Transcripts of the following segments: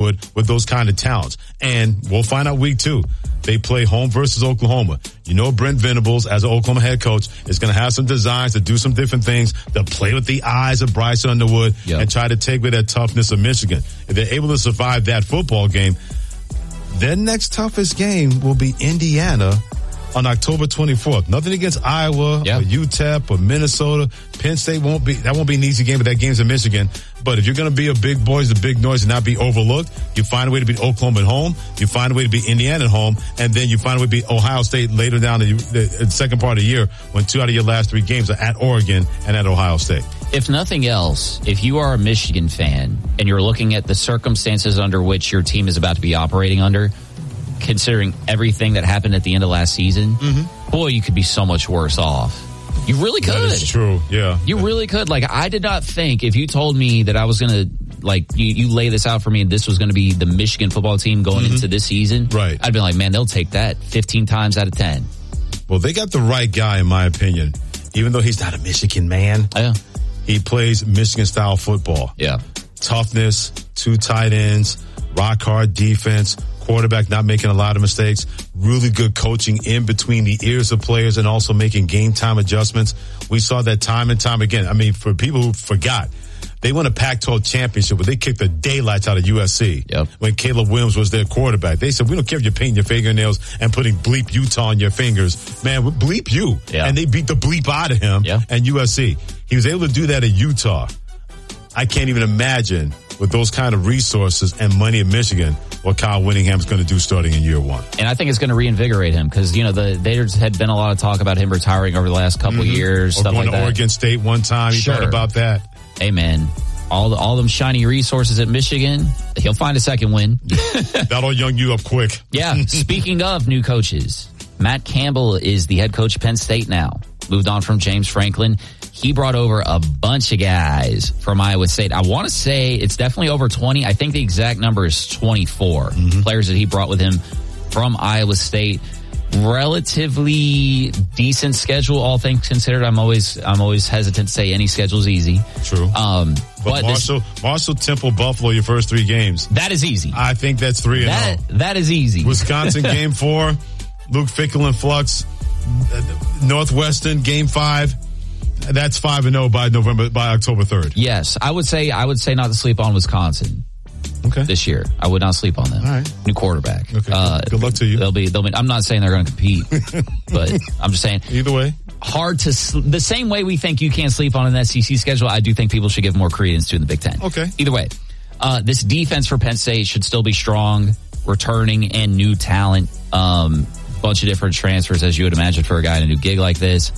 Underwood with those kind of talents. And we'll find out week 2. They play home versus Oklahoma. You know Brent Venables, as an Oklahoma head coach, is going to have some designs to do some different things, to play with the eyes of Bryce Underwood and try to take away that toughness of Michigan. If they're able to survive that football game, their next toughest game will be Indiana on October 24th. Nothing against Iowa or UTEP or Minnesota. Penn State won't be an easy game, but that game's in Michigan. But if you're going to be a big boys, the big noise, and not be overlooked, you find a way to beat Oklahoma at home, you find a way to beat Indiana at home, and then you find a way to beat Ohio State later down in the second part of the year when 2 out of your last 3 games are at Oregon and at Ohio State. If nothing else, if you are a Michigan fan and you're looking at the circumstances under which your team is about to be operating under, considering everything that happened at the end of last season, boy, you could be so much worse off. You really could. That is true, yeah. You really could. Like, I did not think, if you told me that I was going to, like, you lay this out for me and this was going to be the Michigan football team going into this season, right? I'd be like, man, they'll take that 15 times out of 10. Well, they got the right guy, in my opinion. Even though he's not a Michigan man, he plays Michigan-style football. Yeah. Toughness, 2 tight ends, rock-hard defense, quarterback not making a lot of mistakes, really good coaching in between the ears of players and also making game time adjustments. We saw that time and time again. I mean, for people who forgot, they won a Pac-12 championship where they kicked the daylights out of USC when Caleb Williams was their quarterback. They said, we don't care if you're painting your fingernails and putting bleep Utah on your fingers. Man, we bleep you. Yeah. And they beat the bleep out of him and USC. He was able to do that at Utah. I can't even imagine with those kind of resources and money in Michigan what Kyle Whittingham's going to do starting in year 1. And I think it's going to reinvigorate him because, you know, there had been a lot of talk about him retiring over the last couple of years, or stuff going like to that. Oregon State one time. He thought about that. Hey, man, all them shiny resources at Michigan, he'll find a second win. That'll young you up quick. Yeah. Speaking of new coaches, Matt Campbell is the head coach of Penn State now. Moved on from James Franklin. He brought over a bunch of guys from Iowa State. I want to say it's definitely over 20. I think the exact number is 24 players that he brought with him from Iowa State. Relatively decent schedule, all things considered. I'm always hesitant to say any schedule's easy. True. But Marshall, Temple, Buffalo, your first 3 games. That is easy. I think that's 3-0. That is easy. Wisconsin game 4, Luke Fickell and Flux. Northwestern game 5. That's 5-0 by October 3rd. Yes, I would say not to sleep on Wisconsin. Okay. This year, I would not sleep on them. All right. New quarterback. Okay. Good luck to you. They'll be. I'm not saying they're going to compete, but I'm just saying. Either way, hard to the same way we think you can't sleep on an SEC schedule. I do think people should give more credence to in the Big Ten. Okay. Either way, this defense for Penn State should still be strong, returning and new talent. Bunch of different transfers, as you would imagine, for a guy in a new gig like this.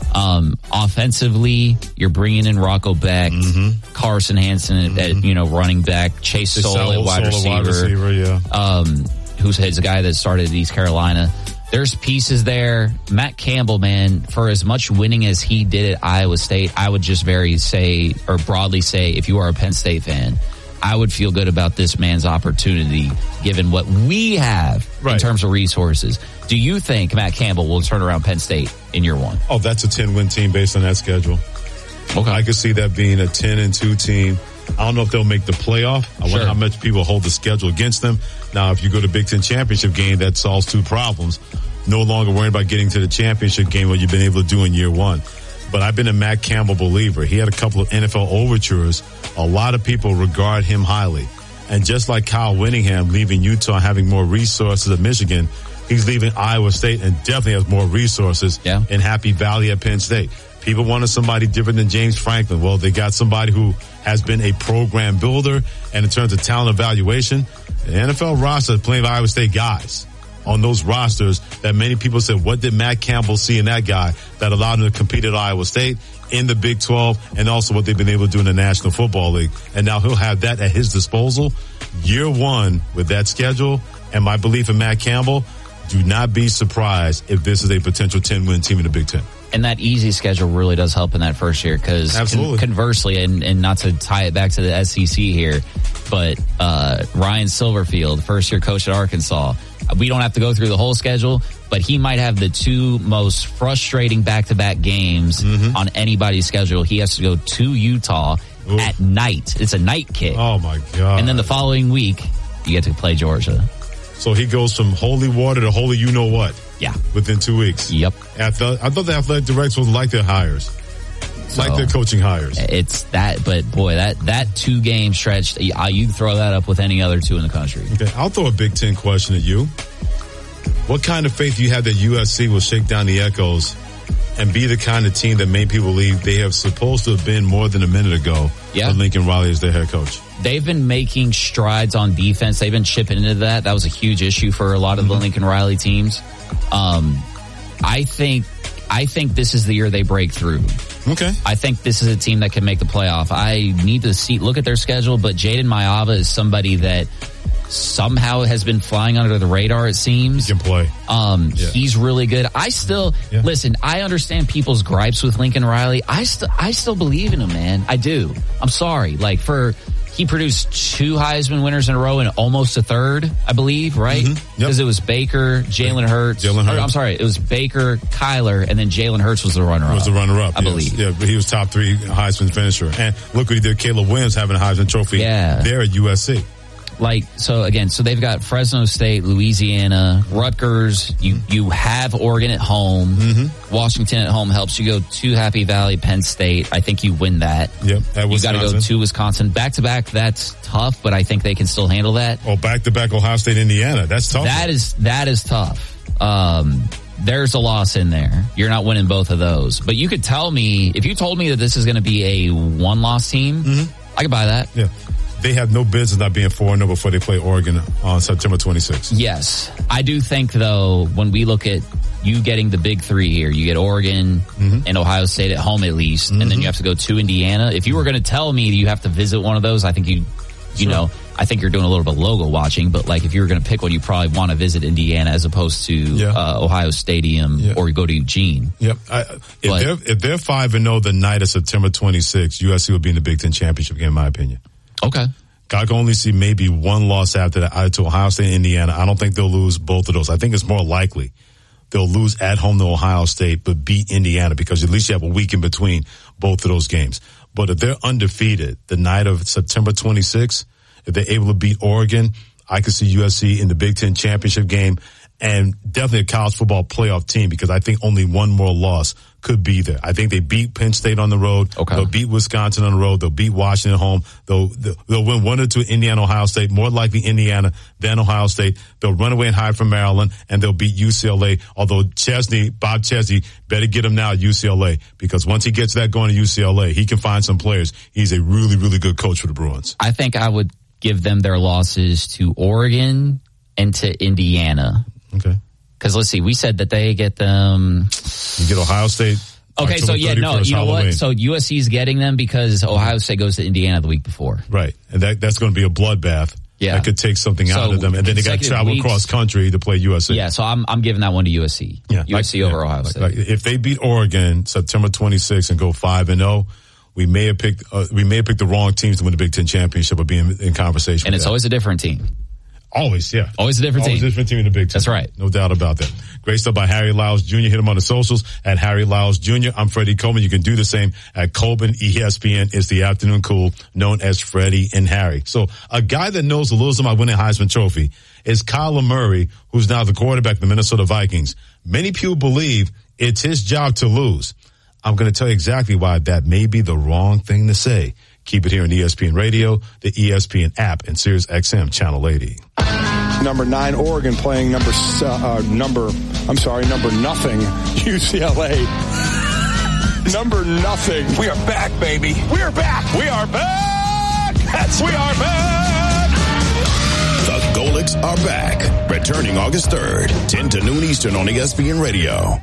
Offensively, you're bringing in Rocco Beck, Carson Hansen at running back, Chase Soule at wide receiver, who's a guy that started at East Carolina. There's pieces there. Matt Campbell, man, for as much winning as he did at Iowa State, I would just broadly say, if you are a Penn State fan, I would feel good about this man's opportunity, given what we have in terms of resources. Do you think Matt Campbell will turn around Penn State in year 1? Oh, that's a 10-win team based on that schedule. Okay. I could see that being a 10-2 team. I don't know if they'll make the playoff. I wonder how much people hold the schedule against them. Now, if you go to Big Ten championship game, that solves 2 problems. No longer worrying about getting to the championship game, what you've been able to do in year 1. But I've been a Matt Campbell believer. He had a couple of NFL overtures. A lot of people regard him highly. And just like Kyle Whittingham leaving Utah having more resources at Michigan, he's leaving Iowa State and definitely has more resources in Happy Valley at Penn State. People wanted somebody different than James Franklin. Well, they got somebody who has been a program builder, and in terms of talent evaluation, the NFL roster is playing Iowa State guys on those rosters that many people said, what did Matt Campbell see in that guy that allowed him to compete at Iowa State, in the Big 12, and also what they've been able to do in the National Football League. And now he'll have that at his disposal. Year 1 with that schedule and my belief in Matt Campbell, do not be surprised if this is a potential 10-win team in the Big Ten. And that easy schedule really does help in that first year because conversely, and not to tie it back to the SEC here, but Ryan Silverfield, first-year coach at Arkansas, we don't have to go through the whole schedule, but he might have the 2 most frustrating back-to-back games on anybody's schedule. He has to go to Utah at night. It's a night kick. Oh, my God. And then the following week, you get to play Georgia. So he goes from holy water to holy you-know-what. Yeah. Within 2 weeks. Yep. I thought the athletic directors would like their hires. Like their coaching hires. It's that, but boy, that 2-game stretch, you throw that up with any other 2 in the country. Okay, I'll throw a Big Ten question at you. What kind of faith do you have that USC will shake down the echoes and be the kind of team that made people believe they have supposed to have been more than a minute ago with Lincoln Riley as their head coach? They've been making strides on defense. They've been chipping into that. That was a huge issue for a lot of the Lincoln Riley teams. I think this is the year they break through. Okay. I think this is a team that can make the playoff. I need to look at their schedule, but Jaden Mayava is somebody that somehow has been flying under the radar, it seems. He can play. He's really good. Listen, I understand people's gripes with Lincoln Riley. I still believe in him, man. I do. I'm sorry. He produced 2 Heisman winners in a row and almost a third, I believe, right? Because it was Baker, Jalen Hurts. I'm sorry, it was Baker, Kyler, and then Jalen Hurts was the runner-up. I believe. Yeah, but he was top 3 Heisman finisher. And look what he did. Caleb Williams having a Heisman trophy there at USC. So they've got Fresno State, Louisiana, Rutgers. You have Oregon at home. Washington at home helps you go to Happy Valley, Penn State. I think you win that. Yep. You got to go to Wisconsin. Back to back, that's tough, but I think they can still handle that. Oh, back to back Ohio State, Indiana. That's tough. That is tough. There's a loss in there. You're not winning both of those. But you could tell me, if you told me that this is going to be a 1-loss team, I could buy that. Yeah. They have no business not being 4-0 before they play Oregon on September 26th. Yes. I do think, though, when we look at you getting the big 3 here, you get Oregon and Ohio State at home at least, and then you have to go to Indiana. If you were going to tell me you have to visit one of those, I think I think you're doing a little bit of logo watching, but if you were going to pick one, you probably want to visit Indiana as opposed to Ohio Stadium or go to Eugene. Yep. If they're 5-0 the night of September 26th, USC will be in the Big Ten championship game, in my opinion. Okay. I can only see maybe 1 loss after that, either to Ohio State and Indiana. I don't think they'll lose both of those. I think it's more likely they'll lose at home to Ohio State, but beat Indiana because at least you have a week in between both of those games. But if they're undefeated the night of September 26th, if they're able to beat Oregon, I could see USC in the Big Ten championship game and definitely a college football playoff team because I think only 1 more loss could be there. I think they beat Penn State on the road. Okay. They'll beat Wisconsin on the road. They'll beat Washington at home. They'll win 1 or 2 Indiana, Ohio State, more likely Indiana than Ohio State. They'll run away and hide from Maryland, and they'll beat UCLA. Although Bob Chesney, better get him now at UCLA because once he gets that going to UCLA, he can find some players. He's a really, really good coach for the Bruins. I think I would give them their losses to Oregon and to Indiana. Okay. Because let's see, we said that they get them. You get Ohio State. Okay, so you know Halloween. what? So USC's getting them because Ohio State goes to Indiana the week before. Right. And that's going to be a bloodbath. Yeah. That could take something out of them. And then they got to travel across country to play USC. Yeah, so I'm giving that one to USC. Yeah. USC over Ohio State. If they beat Oregon September 26th and go 5-0, we may have picked the wrong teams to win the Big Ten championship or be in conversation. And it's always a different team. Always, yeah. Always a different team. Always a different team in the Big Ten. That's right. No doubt about that. Great stuff by Harry Lyles Jr. Hit him on the socials at Harry Lyles Jr. I'm Freddie Coleman. You can do the same at Colbin ESPN. It's the afternoon cool known as Freddie and Harry. So a guy that knows a little something about winning Heisman Trophy is Kyler Murray, who's now the quarterback of the Minnesota Vikings. Many people believe it's his job to lose. I'm going to tell you exactly why that may be the wrong thing to say. Keep it here on ESPN Radio, the ESPN app, and Sirius XM Channel 80. Number 9, Oregon playing number nothing, UCLA. Number nothing. We are back, baby. We are back. We are back. We are back. The Golics are back. Returning August 3rd, 10 to noon Eastern on ESPN Radio.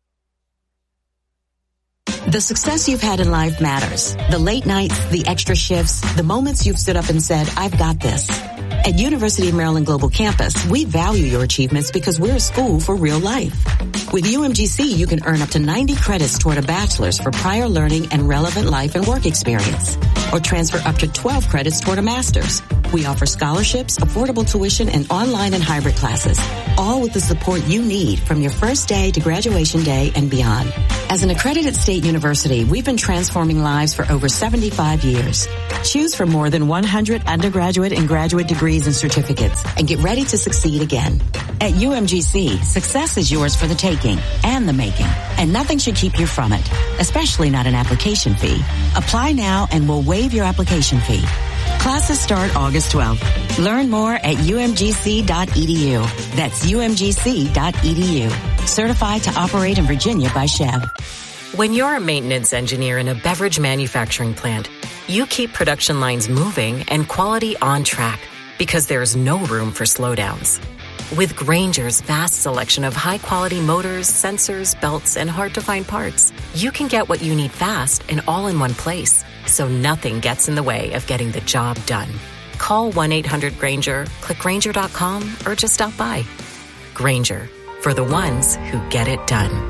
The success you've had in life matters. The late nights, the extra shifts, the moments you've stood up and said, I've got this. At University of Maryland Global Campus, we value your achievements because we're a school for real life. With UMGC, you can earn up to 90 credits toward a bachelor's for prior learning and relevant life and work experience, or transfer up to 12 credits toward a master's. We offer scholarships, affordable tuition, and online and hybrid classes, all with the support you need from your first day to graduation day and beyond. As an accredited state university, we've been transforming lives for over 75 years. Choose from more than 100 undergraduate and graduate degrees and certificates and get ready to succeed again. At UMGC, success is yours for the taking and the making, and nothing should keep you from it, especially not an application fee. Apply now and we'll waive your application fee. Classes start August 12th. Learn more at umgc.edu. That's umgc.edu. Certified to operate in Virginia by Chev. When you're a maintenance engineer in a beverage manufacturing plant, you keep production lines moving and quality on track because there's no room for slowdowns. With Grainger's vast selection of high-quality motors, sensors, belts, and hard-to-find parts, you can get what you need fast and all in one place, so nothing gets in the way of getting the job done. Call 1-800-GRAINGER, click Grainger.com, or just stop by. Grainger, for the ones who get it done.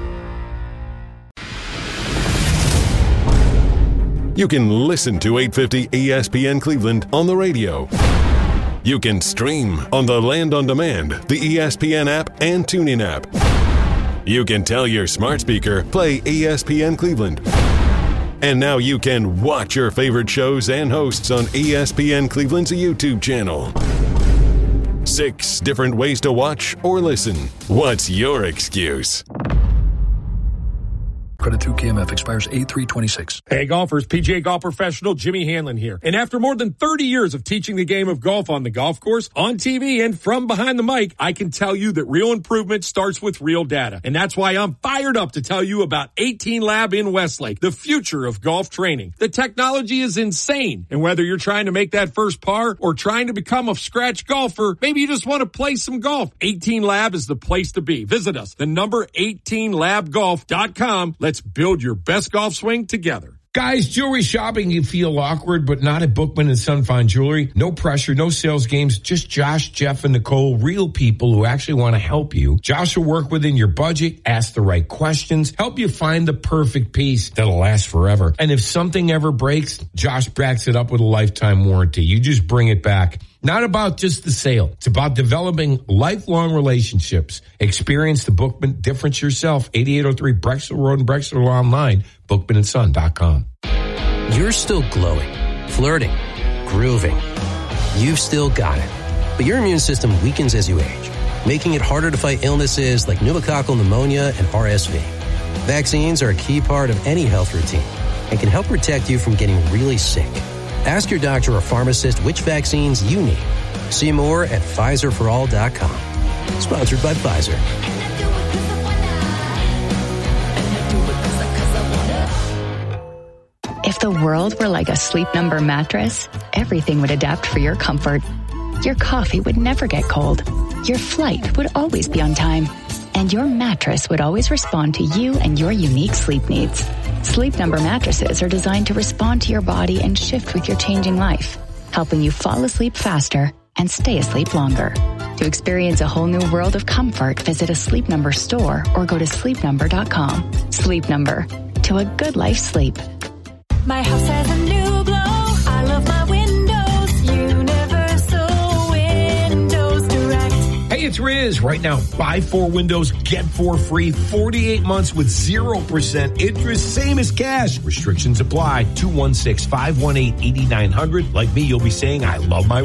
You can listen to 850 ESPN Cleveland on the radio. You can stream on the Land on Demand, the ESPN app, and TuneIn app. You can tell your smart speaker, play ESPN Cleveland. And now you can watch your favorite shows and hosts on ESPN Cleveland's YouTube channel. 6 different ways to watch or listen. What's your excuse? Credit through KMF expires 8/3/26. Hey golfers, PGA Golf Professional Jimmy Hanlon here. And after more than 30 years of teaching the game of golf on the golf course, on TV, and from behind the mic, I can tell you that real improvement starts with real data. And that's why I'm fired up to tell you about 18 Lab in Westlake, the future of golf training. The technology is insane. And whether you're trying to make that first par or trying to become a scratch golfer, maybe you just want to play some golf, 18 Lab is the place to be. Visit us, the number 18labgolf.com. Let's build your best golf swing together. Guys, jewelry shopping can feel awkward, but not at Bookman and Son Fine Jewelry. No pressure, no sales games, just Josh, Jeff, and Nicole, real people who actually want to help you. Josh will work within your budget, ask the right questions, help you find the perfect piece that'll last forever. And if something ever breaks, Josh backs it up with a lifetime warranty. You just bring it back. Not about just the sale. It's about developing lifelong relationships. Experience the Bookman difference yourself. 8803 Brexel Road in Brexel, or online, bookmanandson.com. You're still glowing, flirting, grooving. You've still got it. But your immune system weakens as you age, making it harder to fight illnesses like pneumococcal pneumonia and RSV. Vaccines are a key part of any health routine and can help protect you from getting really sick. Ask your doctor or pharmacist which vaccines you need. See more at PfizerForAll.com. Sponsored by Pfizer. If the world were like a Sleep Number mattress, everything would adapt for your comfort. Your coffee would never get cold. Your flight would always be on time. And your mattress would always respond to you and your unique sleep needs. Sleep Number mattresses are designed to respond to your body and shift with your changing life, helping you fall asleep faster and stay asleep longer. To experience a whole new world of comfort, visit a Sleep Number store or go to sleepnumber.com. Sleep Number. To a good life sleep. My house has a new glow. I love my windows. Universal Windows Direct. Hey, it's Riz. Right now, buy 4 windows, get 4 free, 48 months with 0% interest, same as cash. Restrictions apply. 216-518-8900. Like me, you'll be saying, I love my